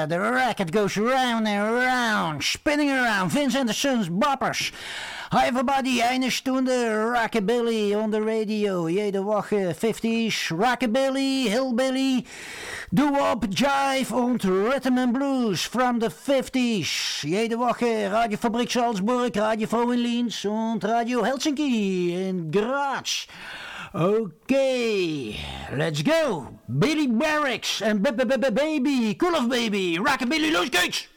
the record goes round and round, spinning around. Vince Anderson's Boppers. Hi everybody, eine Stunde Rockabilly on the radio. Jede Woche 50s, Rockabilly, Hillbilly, Doo-Wop, Jive und Rhythm and Blues from the 50s. Jede Woche Radiofabrik Salzburg, Radio Froh in Linz und Radio Helsinki in Graz. Okay, let's go. Billy Barracks and Baby, Cool of Baby, Rockabilly, los geht's!